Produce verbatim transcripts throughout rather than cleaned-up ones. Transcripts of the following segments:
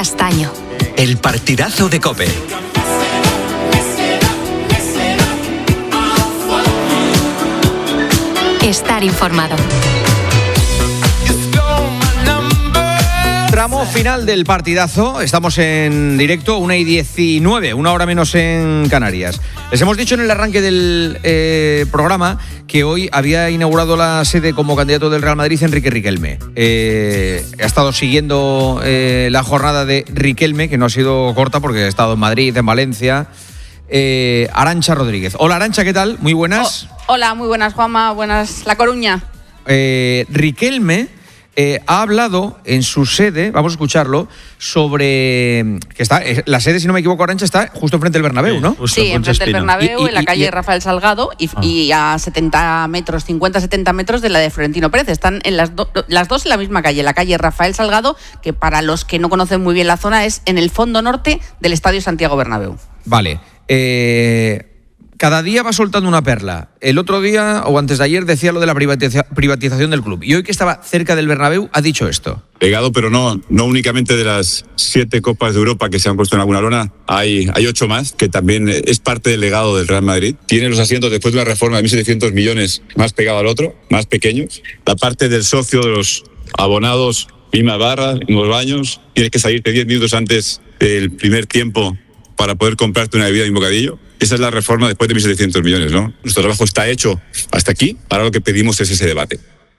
Castaño. El partidazo de COPE. Estar informado. Tramo final del partidazo, estamos en directo, una y diecinueve, una hora menos en Canarias. Les hemos dicho en el arranque del eh, programa que hoy había inaugurado la sede como candidato del Real Madrid Enrique Riquelme. Eh, ha estado siguiendo eh, la jornada de Riquelme, que no ha sido corta porque ha estado en Madrid, en Valencia. Eh, Arantxa Rodríguez. Hola Arantxa, ¿qué tal? Muy buenas. Oh, hola, muy buenas Juanma, buenas La Coruña. Eh, Riquelme... Eh, ha hablado en su sede, vamos a escucharlo, sobre que está la sede, si no me equivoco, Arantxa, está justo enfrente del Bernabéu, ¿no? Sí, enfrente del Bernabéu, y, y, en la calle y, Rafael Salgado y, ah. y a setenta metros, cincuenta a setenta metros de la de Florentino Pérez. Están en las, do, las dos en la misma calle, la calle Rafael Salgado, que para los que no conocen muy bien la zona es en el fondo norte del Estadio Santiago Bernabéu. Vale. Eh... Cada día va soltando una perla. El otro día, o antes de ayer, decía lo de la privatiza- privatización del club. Y hoy que estaba cerca del Bernabéu, ha dicho esto. Legado, pero no, no únicamente de las siete Copas de Europa que se han puesto en alguna lona. Hay, hay ocho más, que también es parte del legado del Real Madrid. Tiene los asientos después de una reforma de mil setecientos millones más pegado al otro, más pequeños. La parte del socio, de los abonados, misma barra, mismos baños. Tienes que salirte diez minutos antes del primer tiempo para poder comprarte una bebida y un bocadillo. Esa es la reforma después de mil setecientos millones, ¿no? Nuestro trabajo está hecho hasta aquí, ahora lo que pedimos es ese debate.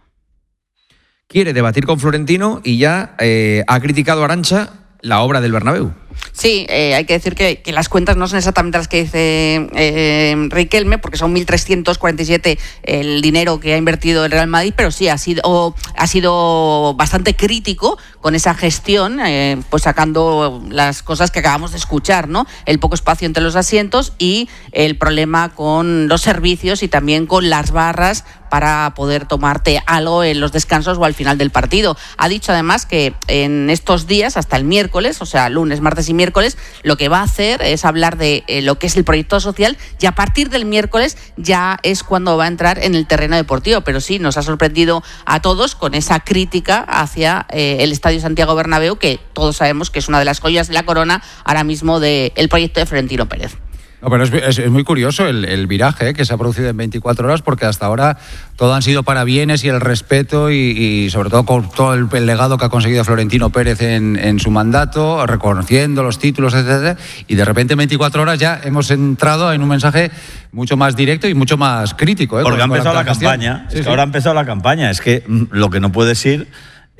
Quiere debatir con Florentino y ya eh, ha criticado a Arantxa la obra del Bernabéu. Sí, eh, hay que decir que, que las cuentas no son exactamente las que dice eh, Riquelme, porque son mil trescientos cuarenta y siete el dinero que ha invertido el Real Madrid, pero sí ha sido, ha sido bastante crítico con esa gestión, eh, pues sacando las cosas que acabamos de escuchar, ¿no? El poco espacio entre los asientos y el problema con los servicios y también con las barras para poder tomarte algo en los descansos o al final del partido. Ha dicho además que en estos días, hasta el miércoles, o sea, lunes, martes y miércoles, lo que va a hacer es hablar de eh, lo que es el proyecto social, y a partir del miércoles ya es cuando va a entrar en el terreno deportivo. Pero sí, nos ha sorprendido a todos con esa crítica hacia eh, el Estadio Santiago Bernabéu, que todos sabemos que es una de las joyas de la corona ahora mismo del proyecto de Florentino Pérez. No, pero es, es, es muy curioso el, el viraje, ¿eh? que se ha producido en veinticuatro horas, porque hasta ahora todo han sido parabienes y el respeto y, y sobre todo con todo el, el legado que ha conseguido Florentino Pérez en, en su mandato, reconociendo los títulos, etcétera. Y de repente en veinticuatro horas ya hemos entrado en un mensaje mucho más directo y mucho más crítico. ¿eh? Porque con, ha empezado la, la campaña. Sí, es que sí. ahora ha empezado la campaña. Es que lo que no puede ser...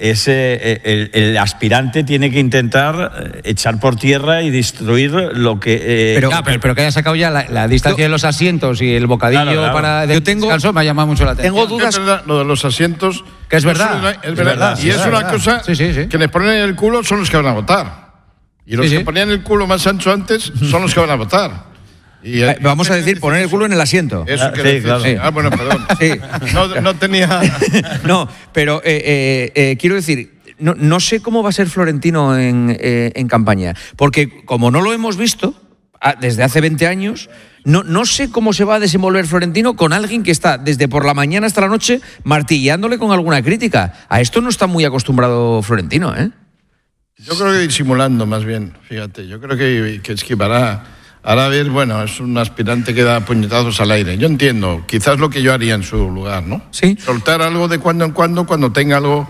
Ese, el, el aspirante tiene que intentar echar por tierra y destruir lo que... Eh, pero, ah, pero, pero que haya sacado ya la, la distancia yo, de los asientos y el bocadillo claro, claro. para yo tengo, descanso me ha llamado mucho la atención. Tengo dudas... Es verdad, lo de los asientos... Que es verdad. Es, es verdad. verdad. Y es, es una verdad. cosa sí, sí, sí. que les ponen en el culo son los que van a votar. Y los sí, que sí. ponían el culo más ancho antes son los que van a votar. Y, eh, Vamos a decir, poner el culo en el asiento. Eso ah, quiere sí, decir. claro. Sí. Ah, bueno, perdón. Sí. No, no tenía... No, pero eh, eh, eh, quiero decir... No, no sé cómo va a ser Florentino en, eh, en campaña, porque como no lo hemos visto desde hace veinte años, no, no sé cómo se va a desenvolver Florentino con alguien que está desde por la mañana hasta la noche martillándole con alguna crítica. A esto no está muy acostumbrado Florentino, ¿eh? Yo creo que disimulando más bien, fíjate, yo creo que, que esquivará. Ahora a ver, bueno, es un aspirante que da puñetazos al aire. Yo entiendo, quizás lo que yo haría en su lugar, ¿no? Sí. Soltar algo de cuando en cuando, cuando tenga algo...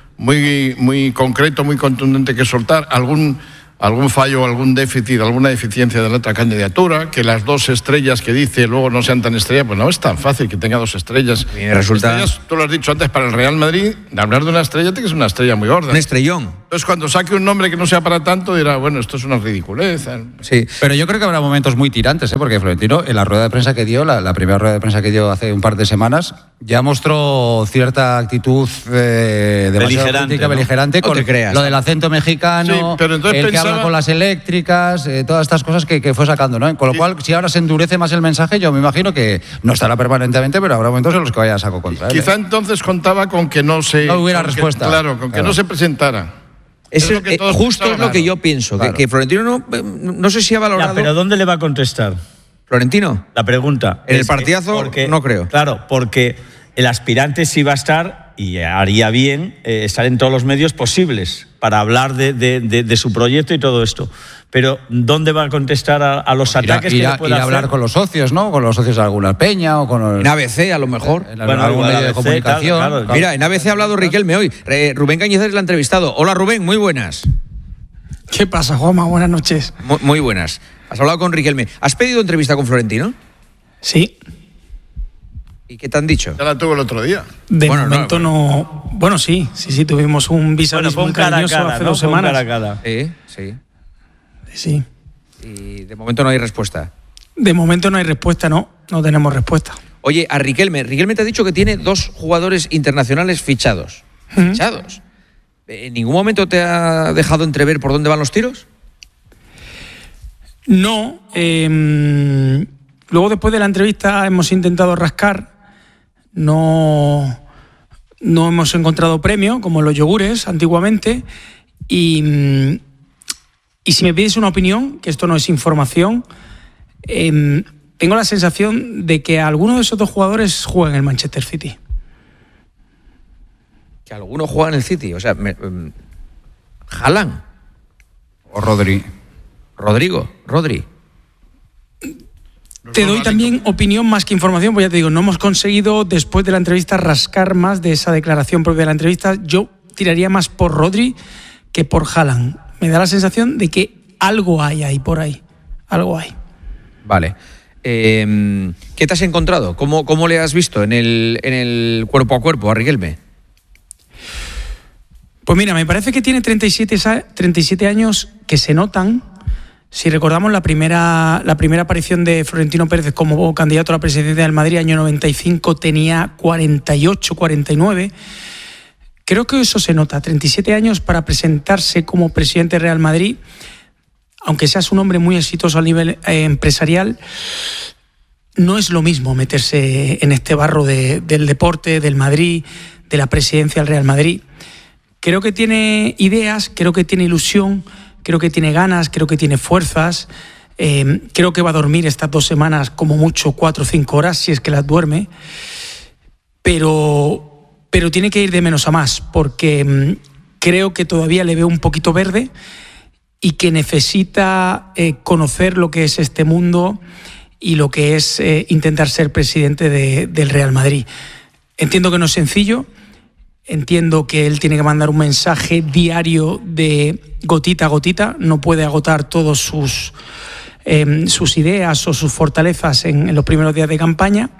muy muy concreto, muy contundente que soltar, algún algún fallo, algún déficit, alguna deficiencia de la otra candidatura, que las dos estrellas que dice luego no sean tan estrellas, pues no es tan fácil que tenga dos estrellas. Y resulta... Estrellas, tú lo has dicho antes, para el Real Madrid, de hablar de una estrella, tiene que ser una estrella muy gorda. Un estrellón. Entonces, cuando saque un nombre que no sea para tanto, dirá, bueno, esto es una ridiculez. Sí, pero yo creo que habrá momentos muy tirantes, ¿eh? Porque Florentino, en la rueda de prensa que dio, la, la primera rueda de prensa que dio hace un par de semanas, ya mostró cierta actitud eh, de beligerante, crítica, ¿no? beligerante, con creas, lo del acento mexicano, sí, pero entonces el pensaba... que habla con las eléctricas, eh, todas estas cosas que, que fue sacando, ¿no? Con lo sí. cual, si ahora se endurece más el mensaje, yo me imagino que no estará permanentemente, pero habrá momentos en los que vaya a saco contra él. Quizá ¿eh? entonces contaba con que no se... No hubiera que, respuesta. Claro, con que claro. no se presentara. Eso, es es eh, justo es lo claro, que yo pienso, claro. que, que Florentino no, no sé si ha valorado... Ya, pero ¿dónde le va a contestar? ¿Florentino? La pregunta. En el es partidazo porque, no creo. Claro, porque el aspirante sí va a estar, y haría bien, eh, estar en todos los medios posibles para hablar de, de, de, de su proyecto y todo esto. Pero ¿dónde va a contestar a, a los Ir a, ataques ir a, que le pueda ir a hacer? hablar con los socios, ¿no? Con los socios de alguna peña o con el, En A B C, a lo mejor. en Bueno, algún igual medio de A B C, comunicación. claro, claro. Mira, en A B C ha hablado Riquelme hoy. Eh, Rubén Cañizares la ha entrevistado. Hola, Rubén, muy buenas. ¿Qué pasa, Juanma? Buenas noches. Muy, muy buenas. Has hablado con Riquelme. ¿Has pedido entrevista con Florentino? Sí, ¿Y qué te han dicho? Ya la tuvo el otro día. de Bueno, no, momento no, Bueno, sí, sí, sí, tuvimos un vis a Bueno, vis fue muy un cara a cariñoso cara, hace ¿no? dos Fue un semanas. cara a cara. Sí, sí. Sí. Y de momento no hay respuesta. De momento no hay respuesta, no. No tenemos respuesta. Oye, a Riquelme. Riquelme te ha dicho que tiene dos jugadores internacionales fichados. Ujú. ¿Fichados? ¿En ningún momento te ha dejado entrever por dónde van los tiros? No. eh, luego, después de la entrevista, hemos intentado rascar. No, no hemos encontrado premio, como los yogures antiguamente. Y, mm, y si me pides una opinión, que esto no es información, eh, tengo la sensación de que alguno de esos dos jugadores juega en el Manchester City. Que alguno juega en el City. O sea, me, um, Haaland, O Rodri. Rodrigo, Rodri. Te doy también opinión más que información, pues ya te digo, no hemos conseguido después de la entrevista rascar más de esa declaración propia de la entrevista. Yo tiraría más por Rodri que por Haaland. Me da la sensación de que algo hay ahí por ahí. Algo hay. Vale. Eh, ¿Qué te has encontrado? ¿Cómo, cómo le has visto en el, en el cuerpo a cuerpo a Riquelme? Pues mira, me parece que tiene treinta y siete, treinta y siete años que se notan. Si recordamos la primera, la primera aparición de Florentino Pérez como candidato a la presidencia del Madrid, año noventa y cinco, tenía cuarenta y ocho, cuarenta y nueve. Creo que eso se nota. treinta y siete años para presentarse como presidente del Real Madrid, aunque seas un hombre muy exitoso a nivel eh, empresarial, no es lo mismo meterse en este barro de, del deporte, del Madrid, de la presidencia del Real Madrid. Creo que tiene ideas, creo que tiene ilusión, creo que tiene ganas, creo que tiene fuerzas. Eh, creo que va a dormir estas dos semanas como mucho cuatro o cinco horas, si es que las duerme. Pero, pero tiene que ir de menos a más, porque mm, creo que todavía le veo un poquito verde y que necesita eh, conocer lo que es este mundo y lo que es eh, intentar ser presidente de, del Real Madrid. Entiendo que no es sencillo. Entiendo que él tiene que mandar un mensaje diario de gotita a gotita. No puede agotar todas sus, eh, sus ideas o sus fortalezas en, en los primeros días de campaña.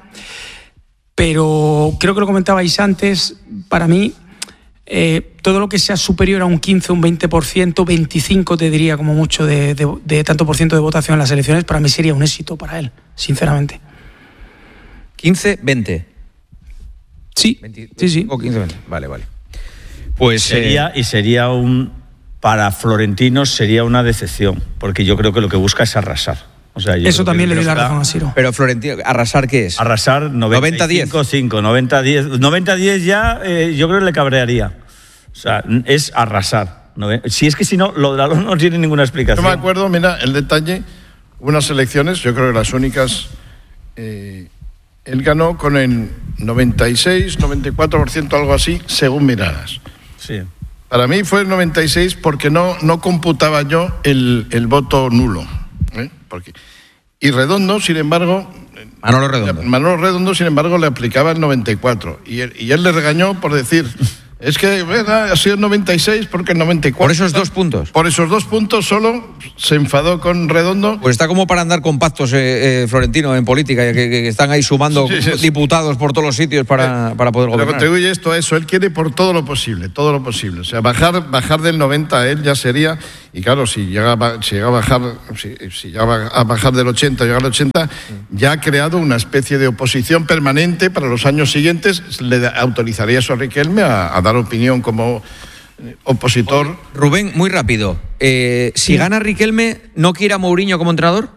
Pero creo que lo comentabais antes, para mí, eh, todo lo que sea superior a un quince, un veinte por ciento, veinticinco te diría como mucho de, de, de tanto por ciento de votación en las elecciones, para mí sería un éxito para él, sinceramente. quince, veinte. Sí, veinte, sí, sí. O quince, veinte. Vale, vale. Pues Sería, eh, y sería un, para Florentino sería una decepción, porque yo creo que lo que busca es arrasar. O sea, yo Eso creo también que le doy la busca razón a Siro. pero Florentino, ¿arrasar qué es? Arrasar noventa diez. noventa y cinco cinco, noventa diez. noventa diez ya eh, yo creo que le cabrearía. O sea, es arrasar. Si es que si no, lo de la LOM no tiene ninguna explicación. Yo me acuerdo, mira, el detalle, unas elecciones, yo creo que las únicas, eh, él ganó con el noventa y seis, noventa y cuatro por ciento, algo así, según miradas. Sí. Para mí fue el noventa y seis porque no, no computaba yo el, el voto nulo. ¿eh? Porque, y Redondo, sin embargo... Manolo Redondo. Manolo Redondo, sin embargo, le aplicaba el noventa y cuatro. Y él, y él le regañó por decir... Es que ¿verdad? Ha sido el noventa y seis porque el noventa y cuatro... Por esos dos puntos. Por esos dos puntos solo se enfadó con Redondo. Pues está como para andar con pactos, eh, eh, Florentino, en política, que, que, que están ahí sumando Sí, sí, sí. diputados por todos los sitios para, para poder Pero gobernar. contribuye esto a eso. Él quiere por todo lo posible, todo lo posible. O sea, bajar, bajar del noventa a él ya sería... Y claro, si llega, a- si llega a bajar, si, si llega a bajar del ochenta, llegar al ochenta, ya ha creado una especie de oposición permanente para los años siguientes. Le da- autorizaría eso a Riquelme a, a dar opinión como eh, opositor. Rubén, muy rápido. Eh, si gana Riquelme, ¿no quiere a Mourinho como entrenador?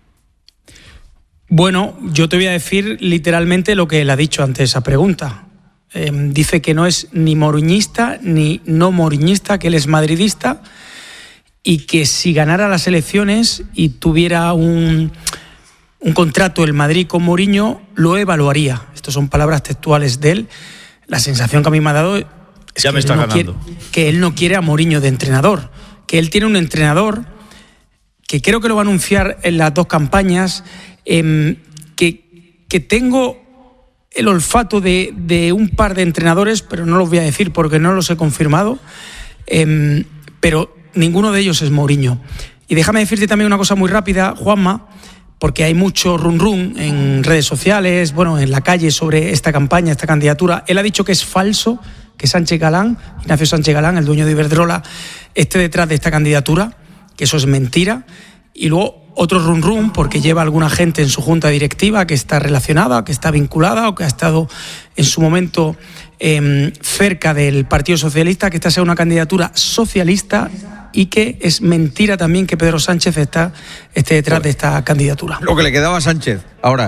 Bueno, yo te voy a decir literalmente lo que él ha dicho ante esa pregunta. Eh, dice que no es ni mourinhista ni no mourinhista, que él es madridista y que si ganara las elecciones y tuviera un, un contrato el Madrid con Mourinho, lo evaluaría. Estos son palabras textuales de él. La sensación que a mí me ha dado es Ya que, me él está no ganando. quiere, que él no quiere a Mourinho de entrenador, que él tiene un entrenador que creo que lo va a anunciar en las dos campañas, eh, que, que tengo el olfato de, de un par de entrenadores, pero no los voy a decir porque no los he confirmado, eh, pero ninguno de ellos es Mourinho. Y déjame decirte también una cosa muy rápida, Juanma, porque hay mucho run run en redes sociales, bueno, en la calle sobre esta campaña, esta candidatura. Él ha dicho que es falso que Sánchez Galán, Ignacio Sánchez Galán, el dueño de Iberdrola, esté detrás de esta candidatura, que eso es mentira. Y luego otro run run, porque lleva alguna gente en su junta directiva que está relacionada, que está vinculada o que ha estado en su momento eh, cerca del Partido Socialista, que esta sea una candidatura socialista y que es mentira también que Pedro Sánchez está, esté detrás de esta candidatura. Lo que le quedaba a Sánchez. Ahora,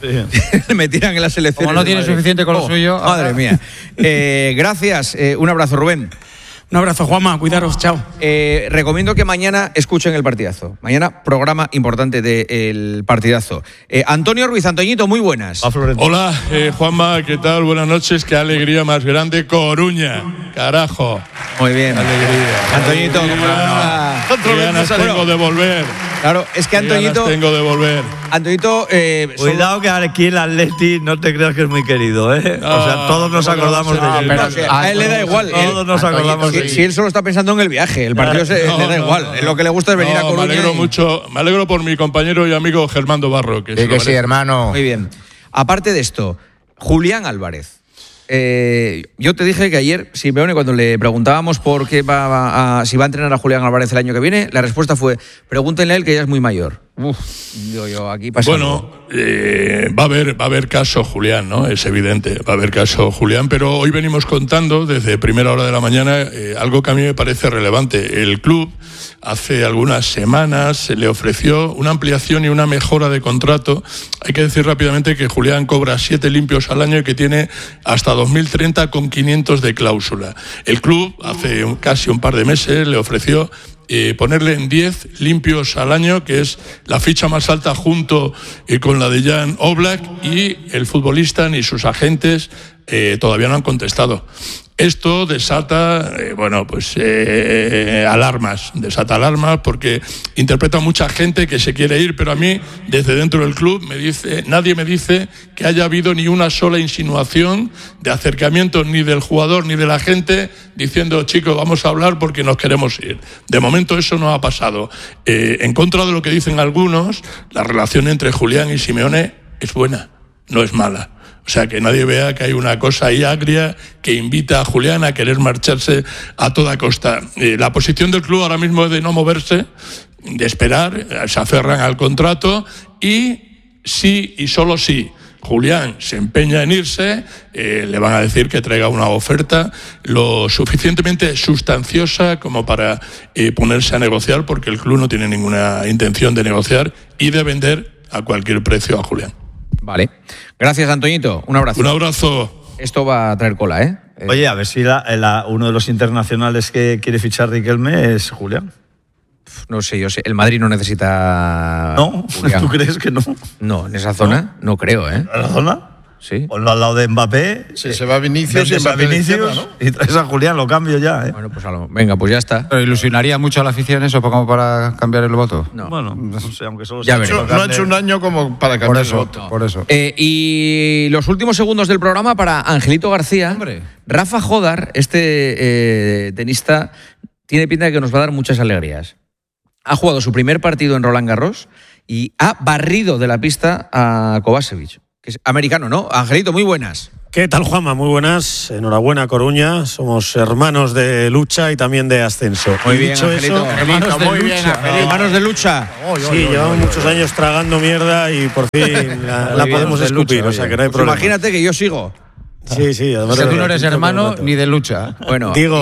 sí. me tiran en las elecciones. Como no tiene suficiente con lo oh, suyo. Madre mía. Eh, gracias. Eh, un abrazo, Rubén. Un abrazo, Juanma. Cuidaros. Chao. Eh, recomiendo que mañana escuchen el partidazo. Mañana, programa importante del partidazo. Eh, Antonio Ruiz, Antoñito, muy buenas. Hola, eh, Juanma, ¿qué tal? Buenas noches. Qué alegría más grande. Coruña, carajo. Muy bien. Alegría. Antoñito, como la... Qué ganas tengo de volver. Claro, es que Qué Antoñito... ganas tengo de volver. Antoñito... Eh, Cuidado que aquí el Atleti no te creas que es muy querido, ¿eh? No, o sea, todos nos acordamos de no, él. pero si a él le da igual. Todos él, nos acordamos si, de él. si él solo está pensando en el viaje, el partido se, No, le da no, igual. no. Lo que le gusta es venir No, a Coruña. Me alegro y... mucho, me alegro por mi compañero y amigo Germando Barro. Que, Sí, que sí, hermano. Muy bien. Aparte de esto, Julián Álvarez. Eh, yo te dije que ayer, Simeone, cuando le preguntábamos por qué va a, si va a entrenar a Julián Álvarez el año que viene, la respuesta fue: pregúntenle a él, que ya es muy mayor. Uf, digo yo, aquí pasa Bueno, algo. eh, va a haber va a haber caso Julián, ¿no? Es evidente, va a haber caso Julián, pero hoy venimos contando desde primera hora de la mañana eh, algo que a mí me parece relevante. El club hace algunas semanas se le ofreció una ampliación y una mejora de contrato. Hay que decir rápidamente que Julián cobra siete limpios al año y que tiene hasta dos mil treinta con quinientos de cláusula. El club hace un, casi un par de meses le ofreció Eh, ponerle en diez limpios al año, que es la ficha más alta junto eh, con la de Jan Oblak, y el futbolista ni sus agentes eh, todavía no han contestado. Esto desata, eh, bueno, pues eh, alarmas, desata alarmas porque interpreta mucha gente que se quiere ir, pero a mí, desde dentro del club, me dice, nadie me dice que haya habido ni una sola insinuación de acercamiento ni del jugador ni de la gente diciendo, chicos, vamos a hablar porque nos queremos ir. De momento eso no ha pasado. Eh, en contra de lo que dicen algunos, la relación entre Julián y Simeone es buena, no es mala. O sea, que nadie vea que hay una cosa ahí agria que invita a Julián a querer marcharse a toda costa. Eh, la posición del club ahora mismo es de no moverse, de esperar, se aferran al contrato y sí y solo sí Julián se empeña en irse, eh, le van a decir que traiga una oferta lo suficientemente sustanciosa como para eh, ponerse a negociar, porque el club no tiene ninguna intención de negociar y de vender a cualquier precio a Julián. Vale. Gracias, Antoñito. Un abrazo. Un abrazo. Esto va a traer cola, ¿eh? Oye, a ver si la, la, uno de los internacionales que quiere fichar Riquelme es Julián. No sé, yo sé. El Madrid no necesita... ¿No? Julián. ¿Tú crees que no? No, en esa zona no, no creo, ¿eh? ¿En la zona? Sí. Ponlo al lado de Mbappé. Si se va Vinicius, vendes y a Mbappé de Vinicius izquierda, ¿no? y traes a Julián, lo cambio ya, ¿eh? Bueno, pues a lo... venga, pues ya está. ¿Pero ilusionaría mucho a la afición eso como para cambiar el voto? No. Bueno, no sé, aunque solo Ya sea veremos. No ha hecho un año como para Por cambiar el eso, voto. por eso. Eh, y los últimos segundos del programa para Angelito García. Hombre. Rafa Jodar, este eh, tenista, tiene pinta de que nos va a dar muchas alegrías. Ha jugado su primer partido en Roland Garros y ha barrido de la pista a Kovacevic, que es americano, ¿no? Angelito, muy buenas. ¿Qué tal, Juanma? Muy buenas. Enhorabuena, Coruña. Somos hermanos de lucha y también de ascenso. Muy Y bien, dicho Angelito. eso, Hermanos de lucha. Hermanos de lucha. sí, llevamos muchos años tragando mierda y por fin la, la bien, podemos de escupir, lucha, o sea oye. que no hay Pues problema. imagínate que yo sigo. Sí, sí. Además Que de- tú no eres de- hermano de- ni de lucha. Bueno, Digo y-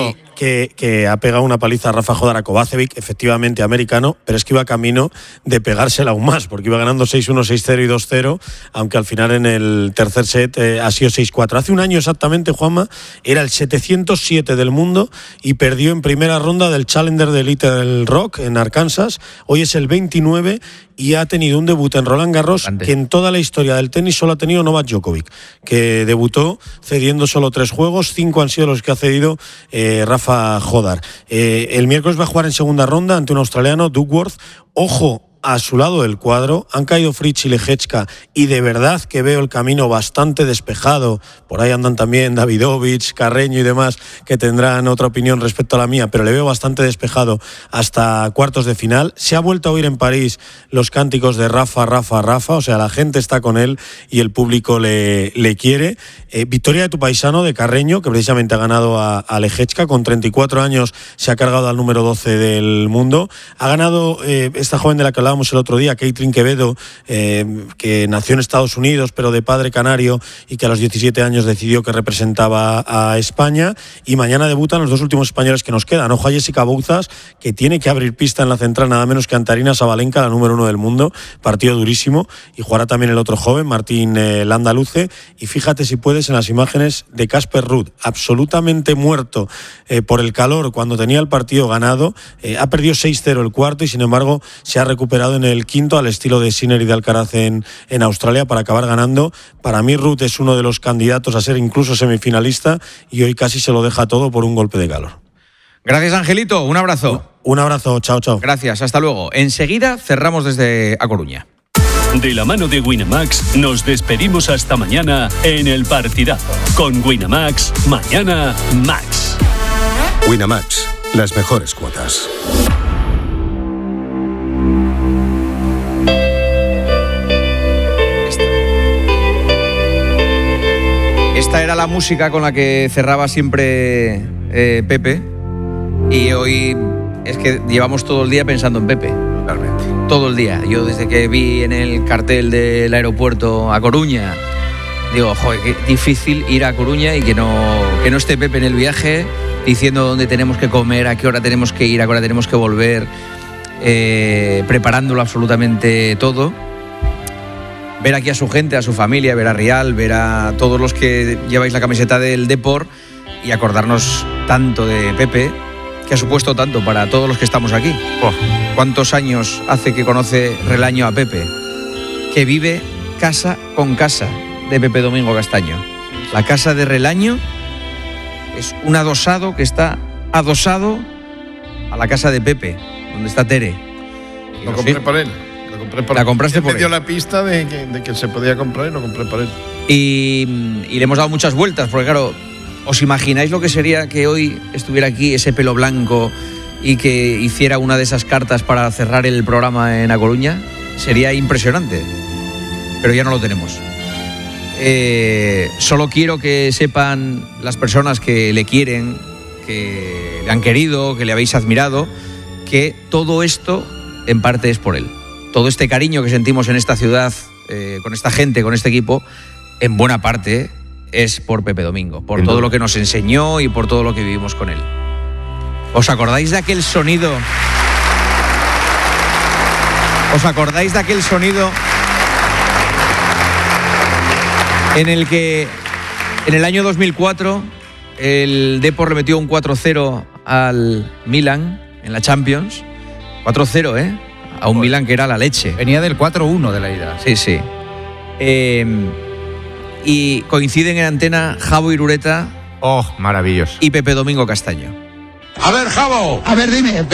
que, que ha pegado una paliza a Rafa Jodar a Kovacevic, efectivamente americano, pero es que iba camino de pegársela aún más, porque iba ganando seis uno, seis cero y dos cero, aunque al final en el tercer set eh, ha sido seis cuatro. Hace un año exactamente, Juanma, era el setecientos siete del mundo y perdió en primera ronda del Challenger de Little Rock en Arkansas. Hoy es el veintinueve y ha tenido un debut en Roland Garros Ante. que en toda la historia del tenis solo ha tenido Novak Djokovic, que debutó cediendo solo tres juegos, cinco han sido los que ha cedido eh, Rafa Jodar. Eh, el miércoles va a jugar en segunda ronda ante un australiano, Duckworth. Ojo a su lado del cuadro, han caído Fritz y Leječka y de verdad que veo el camino bastante despejado. Por ahí andan también Davidovich, Carreño y demás que tendrán otra opinión respecto a la mía, pero le veo bastante despejado hasta cuartos de final. Se ha vuelto a oír en París los cánticos de Rafa, Rafa, Rafa, o sea, la gente está con él y el público le, le quiere. Eh, victoria de tu paisano, de Carreño, que precisamente ha ganado a, a Leječka, con treinta y cuatro años se ha cargado al número doce del mundo. Ha ganado eh, esta joven de la que hablaba el otro día, Caitlin Quevedo, eh, que nació en Estados Unidos pero de padre canario y que a los diecisiete años decidió que representaba a España, y mañana debutan los dos últimos españoles que nos quedan. Ojo a Jessica Bouzas, que tiene que abrir pista en la central nada menos que Antarina Sabalenka, la número uno del mundo, partido durísimo, y jugará también el otro joven, Martín eh, Landaluce, y fíjate si puedes en las imágenes de Casper Ruud, absolutamente muerto eh, por el calor cuando tenía el partido ganado, eh, ha perdido seis cero el cuarto y sin embargo se ha recuperado en el quinto al estilo de Sinner y de Alcaraz en, en Australia para acabar ganando. Para mí Ruud es uno de los candidatos a ser incluso semifinalista y hoy casi se lo deja todo por un golpe de calor. Gracias, Angelito, un abrazo. Un abrazo, chao, chao. Gracias, hasta luego. Enseguida cerramos desde A Coruña. De la mano de Winamax nos despedimos hasta mañana en El Partidazo. Con Winamax, mañana Max. Winamax, las mejores cuotas. Esta era la música con la que cerraba siempre eh, Pepe, y hoy es que llevamos todo el día pensando en Pepe. Realmente. Todo el día. Yo desde que vi en el cartel del aeropuerto A Coruña, digo, joder, qué difícil ir a Coruña y que no, que no esté Pepe en el viaje diciendo dónde tenemos que comer, a qué hora tenemos que ir, a qué hora tenemos que volver, eh, preparándolo absolutamente todo. Ver aquí a su gente, a su familia, ver a Rial, ver a todos los que lleváis la camiseta del Depor y acordarnos tanto de Pepe, que ha supuesto tanto para todos los que estamos aquí. Oh, ¿cuántos años hace que conoce Relaño a Pepe? Que vive casa con casa de Pepe Domingo Castaño. La casa de Relaño es un adosado que está adosado a la casa de Pepe, donde está Tere. Lo compré por él. Por la compraste por él. Me dio la pista de que, de que se podía comprar y lo compré por él. Y, y le hemos dado muchas vueltas, porque claro, ¿os imagináis lo que sería que hoy estuviera aquí ese pelo blanco y que hiciera una de esas cartas para cerrar el programa en A Coruña? Sería impresionante, pero ya no lo tenemos. Eh, solo quiero que sepan las personas que le quieren, que le han querido, que le habéis admirado, que todo esto en parte es por él. Todo este cariño que sentimos en esta ciudad, eh, con esta gente, con este equipo, en buena parte es por Pepe Domingo, por todo lo que nos enseñó y por todo lo que vivimos con él. ¿Os acordáis de aquel sonido? ¿Os acordáis de aquel sonido en el que en el año dos mil cuatro el Depor le metió un cuatro cero al Milan en la Champions? cuatro cero, ¿eh? A un Milan que era la leche. Venía del cuatro uno de la ida. Sí, sí. Eh, y coinciden en antena Javo Irureta. Oh, maravilloso. Y Pepe Domingo Castaño. A ver, Javo. A ver, dime.